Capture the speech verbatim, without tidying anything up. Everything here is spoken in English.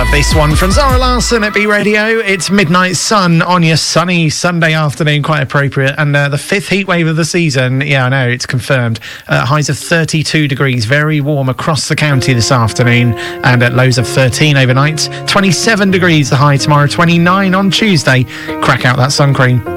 Love this one from Zara Larsson at B Radio. It's Midnight Sun on your sunny Sunday afternoon, quite appropriate. And uh, the fifth heat wave of the season, yeah, I know, it's confirmed. Uh, highs of thirty-two degrees, very warm across the county this afternoon, and at lows of thirteen overnight. twenty-seven degrees the high tomorrow, twenty-nine on Tuesday. Crack out that sun cream.